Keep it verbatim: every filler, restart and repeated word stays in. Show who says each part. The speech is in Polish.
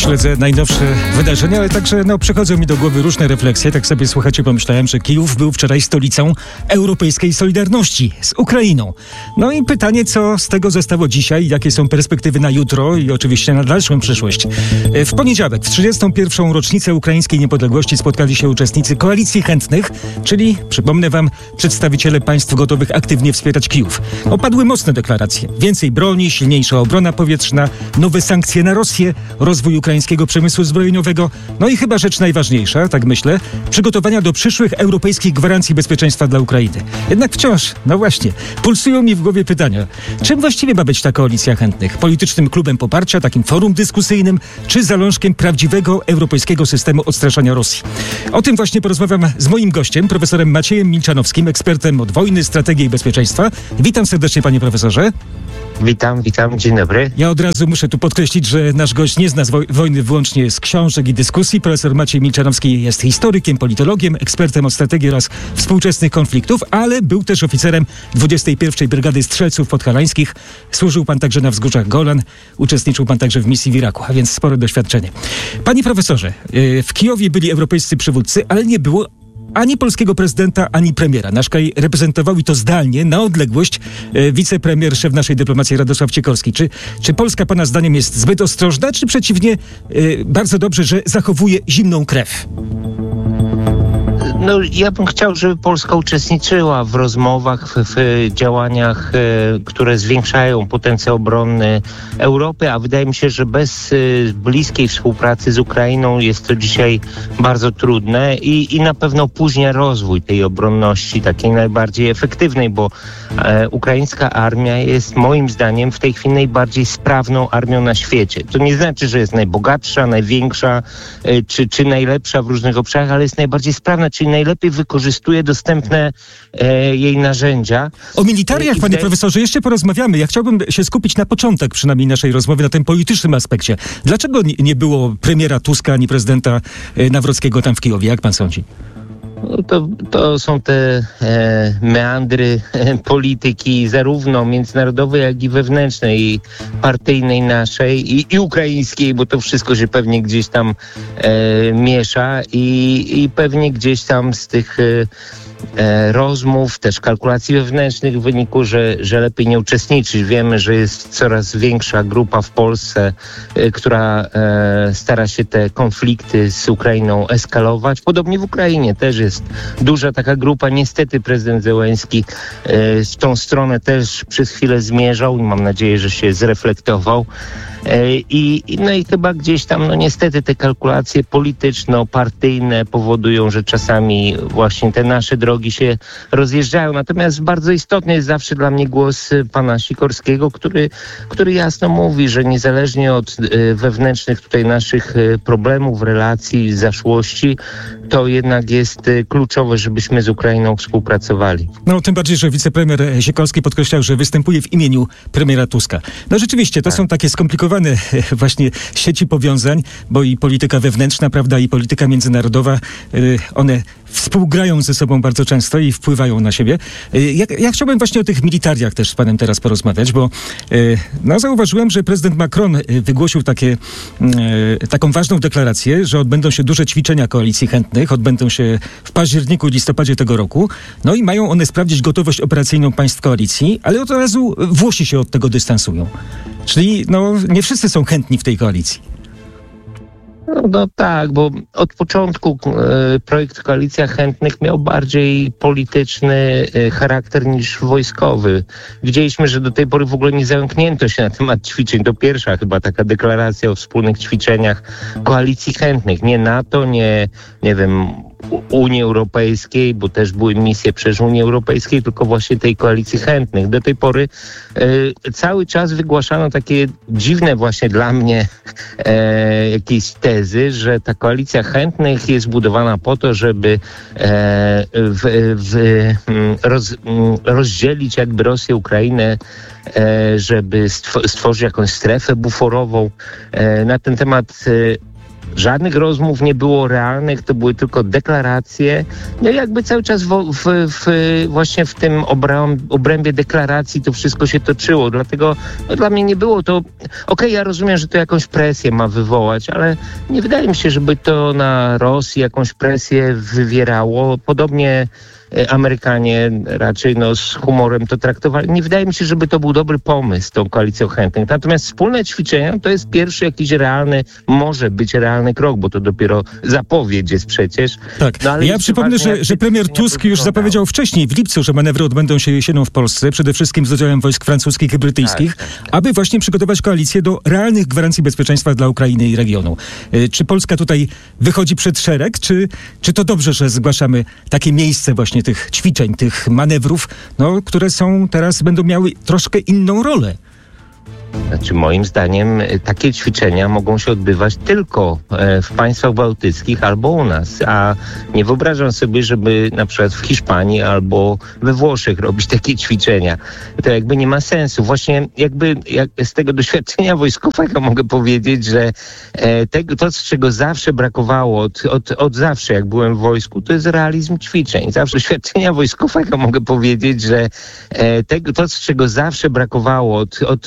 Speaker 1: śledzę najnowsze wydarzenia, ale także no, przychodzą mi do głowy różne refleksje. Tak sobie, słuchajcie, pomyślałem, że Kijów był wczoraj stolicą europejskiej solidarności z Ukrainą. No i pytanie, co z tego zostało dzisiaj, jakie są perspektywy na jutro i oczywiście na dalszą przyszłość. W poniedziałek, w trzydziestą pierwszą rocznicę ukraińskiej niepodległości spotkali się uczestnicy Koalicji Chętnych, czyli, przypomnę wam, przedstawiciele państw gotowych aktywnie wspierać Kijów. Opadły mocne deklaracje. Więcej broni, silniejsza obrona powietrzna, nowe sankcje na Rosję, rozwój ukraińskiego przemysłu zbrojeniowego, no i chyba rzecz najważniejsza, tak myślę, przygotowania do przyszłych europejskich gwarancji bezpieczeństwa dla Ukrainy. Jednak wciąż, no właśnie, pulsują mi w głowie pytania. Czym właściwie ma być ta Koalicja Chętnych? Politycznym klubem poparcia, takim forum dyskusyjnym, czy zalążkiem prawdziwego europejskiego systemu odstraszania Rosji? O tym właśnie porozmawiam z moim gościem, profesorem Maciejem Milczanowskim, ekspertem od wojny, strategii i bezpieczeństwa. Witam serdecznie, panie profesorze.
Speaker 2: Witam, witam, dzień dobry.
Speaker 1: Ja od razu muszę tu podkreślić, że nasz gość nie zna woj- wojny wyłącznie z książek i dyskusji. Profesor Maciej Milczanowski jest historykiem, politologiem, ekspertem od strategii oraz współczesnych konfliktów, ale był też oficerem dwudziestej pierwszej Brygady Strzelców Podhalańskich. Służył pan także na wzgórzach Golan, uczestniczył pan także w misji w Iraku, a więc spore doświadczenie. Panie profesorze, w Kijowie byli europejscy przywódcy, ale nie było ani polskiego prezydenta, ani premiera. Nasz kraj reprezentował i to zdalnie, na odległość, e, wicepremier, szef naszej dyplomacji Radosław Sikorski. Czy, czy Polska pana zdaniem jest zbyt ostrożna, czy przeciwnie, e, bardzo dobrze, że zachowuje zimną krew?
Speaker 2: No, ja bym chciał, żeby Polska uczestniczyła w rozmowach, w, w działaniach, e, które zwiększają potencjał obronny Europy, a wydaje mi się, że bez e, bliskiej współpracy z Ukrainą jest to dzisiaj bardzo trudne i, i na pewno opóźnia rozwój tej obronności, takiej najbardziej efektywnej, bo e, ukraińska armia jest moim zdaniem w tej chwili najbardziej sprawną armią na świecie. To nie znaczy, że jest najbogatsza, największa e, czy, czy najlepsza w różnych obszarach, ale jest najbardziej sprawna, czyli najlepiej wykorzystuje dostępne e, jej narzędzia.
Speaker 1: O militariach, panie te... profesorze, jeszcze porozmawiamy. Ja chciałbym się skupić na początek przynajmniej naszej rozmowy, na tym politycznym aspekcie. Dlaczego nie było premiera Tuska ani prezydenta Nawrockiego tam w Kijowie? Jak pan sądzi?
Speaker 2: No to, to są te e, meandry e, polityki zarówno międzynarodowej, jak i wewnętrznej, i partyjnej naszej i, i ukraińskiej, bo to wszystko się pewnie gdzieś tam e, miesza i, i pewnie gdzieś tam z tych e, E, rozmów, też kalkulacji wewnętrznych w wyniku, że, że lepiej nie uczestniczyć. Wiemy, że jest coraz większa grupa w Polsce, e, która e, stara się te konflikty z Ukrainą eskalować. Podobnie w Ukrainie też jest duża taka grupa. Niestety prezydent Zełenski e, w tą stronę też przez chwilę zmierzał i mam nadzieję, że się zreflektował. I, no i chyba gdzieś tam, no niestety te kalkulacje polityczno-partyjne powodują, że czasami właśnie te nasze drogi się rozjeżdżają. Natomiast bardzo istotny jest zawsze dla mnie głos pana Sikorskiego, który, który jasno mówi, że niezależnie od wewnętrznych tutaj naszych problemów, relacji, zaszłości, to jednak jest kluczowe, żebyśmy z Ukrainą współpracowali.
Speaker 1: No tym bardziej, że wicepremier Sikorski podkreślał, że występuje w imieniu premiera Tuska. No rzeczywiście, to tak. Są takie skomplikowane właśnie sieci powiązań, bo i polityka wewnętrzna, prawda, i polityka międzynarodowa, one współgrają ze sobą bardzo często i wpływają na siebie. Ja, ja chciałbym właśnie o tych militariach też z panem teraz porozmawiać, bo no, zauważyłem, że prezydent Macron wygłosił takie, taką ważną deklarację, że odbędą się duże ćwiczenia Koalicji Chętnych, odbędą się w październiku i listopadzie tego roku, no i mają one sprawdzić gotowość operacyjną państw koalicji, ale od razu Włosi się od tego dystansują. Czyli no, nie wszyscy są chętni w tej koalicji.
Speaker 2: No, no tak, bo od początku e, projekt Koalicja Chętnych miał bardziej polityczny e, charakter niż wojskowy. Widzieliśmy, że do tej pory w ogóle nie zamknięto się na temat ćwiczeń. To pierwsza chyba taka deklaracja o wspólnych ćwiczeniach Koalicji Chętnych. Nie NATO, nie, nie wiem, Unii Europejskiej, bo też były misje przecież Unii Europejskiej, tylko właśnie tej Koalicji Chętnych. Do tej pory e, cały czas wygłaszano takie dziwne właśnie dla mnie e, jakieś tezy, że ta Koalicja Chętnych jest budowana po to, żeby e, w, w, roz, rozdzielić jakby Rosję, Ukrainę, e, żeby stworzyć jakąś strefę buforową. E, na ten temat e, żadnych rozmów nie było realnych, to były tylko deklaracje. No i jakby cały czas w, w, w, właśnie w tym obręb, obrębie deklaracji to wszystko się toczyło. Dlatego no, dla mnie nie było to... Okej, okay, ja rozumiem, że to jakąś presję ma wywołać, ale nie wydaje mi się, żeby to na Rosji jakąś presję wywierało. Podobnie Amerykanie raczej no, z humorem to traktowali. Nie wydaje mi się, żeby to był dobry pomysł, tą koalicją chętnych. Natomiast wspólne ćwiczenia to jest pierwszy jakiś realny, może być realny krok, bo to dopiero zapowiedź jest przecież.
Speaker 1: Tak,
Speaker 2: no, ale
Speaker 1: ja przypomnę, że, że premier Tusk już zapowiedział wcześniej, w lipcu, że manewry odbędą się jesienią w Polsce, przede wszystkim z udziałem wojsk francuskich i brytyjskich, tak, tak, tak. aby właśnie przygotować koalicję do realnych gwarancji bezpieczeństwa dla Ukrainy i regionu. Czy Polska tutaj wychodzi przed szereg, czy, czy to dobrze, że zgłaszamy takie miejsce właśnie tych ćwiczeń, tych manewrów, no, które są teraz, będą miały troszkę inną rolę?
Speaker 2: Znaczy, moim zdaniem takie ćwiczenia mogą się odbywać tylko w państwach bałtyckich albo u nas, a nie wyobrażam sobie, żeby na przykład w Hiszpanii albo we Włoszech robić takie ćwiczenia. To jakby nie ma sensu. Właśnie jakby jak z tego doświadczenia wojskowego mogę powiedzieć, że tego, to, z czego zawsze brakowało, od, od, od zawsze jak byłem w wojsku, to jest realizm ćwiczeń. Zawsze z doświadczenia wojskowego mogę powiedzieć, że tego, to, z czego zawsze brakowało od, od